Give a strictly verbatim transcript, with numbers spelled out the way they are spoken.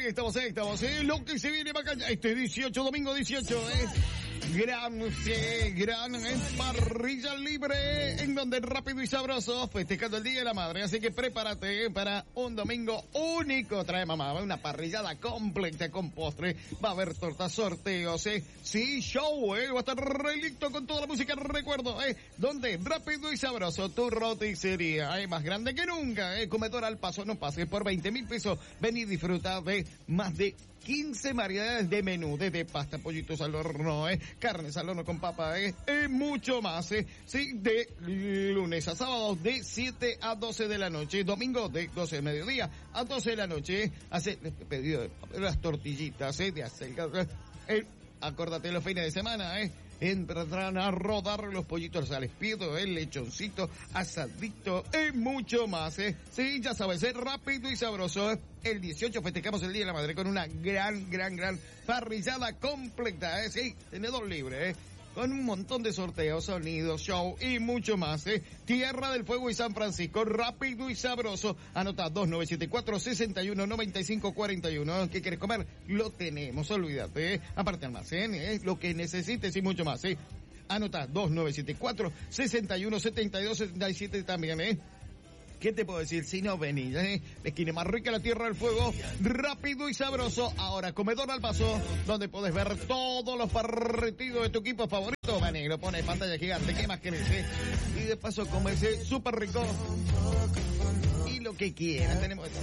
estamos, eh, estamos, eh, lo que se viene para acá, este dieciocho, domingo dieciocho, eh. Gran, sí, gran eh, parrilla libre, en donde rápido y sabroso, festejando el Día de la Madre. Así que prepárate eh, para un domingo único. Trae mamá, una parrillada completa con postre. Va a haber tortas, sorteos, eh. Sí, show, eh. Va a estar relicto con toda la música, recuerdo, eh. Donde rápido y sabroso, tu roticería, eh. Más grande que nunca, eh. Comedor al paso, no pases por veinte mil pesos. Ven y disfruta de más de quince variedades de menú, desde pasta, pollitos al horno, eh, carnes al horno con papa, eh, y mucho más, eh, sí, de lunes a sábado de siete a doce de la noche, domingo de doce de mediodía a doce de la noche, eh, hace pedido de las tortillitas, eh, de acelga, eh, acórdate los fines de semana, eh, entrarán a rodar los pollitos al espiedo, el lechoncito, asadito y mucho más, eh. Sí, ya sabes, es rápido y sabroso. El dieciocho festejamos el Día de la Madre con una gran, gran, gran parrillada completa, eh. Sí, tenedor libre, eh. Con un montón de sorteos, sonidos, show y mucho más, eh. Tierra del Fuego y San Francisco, rápido y sabroso. Anota dos nueve siete cuatro, seis uno nueve cinco cuatro uno. ¿Qué quieres comer? Lo tenemos, olvídate, eh. Aparte almacén, eh. Lo que necesites y mucho más, eh. Anota dos nueve siete cuatro, seis uno siete dos siete siete también, eh. ¿Qué te puedo decir? Si no venís, eh, la esquina más rica de la Tierra del Fuego, rápido y sabroso. Ahora, comedor al paso, donde podés ver todos los partidos de tu equipo favorito. Maní, lo pone pantalla gigante, ¿qué más querés, eh? Y de paso, comerse súper rico. Y lo que quieras, tenemos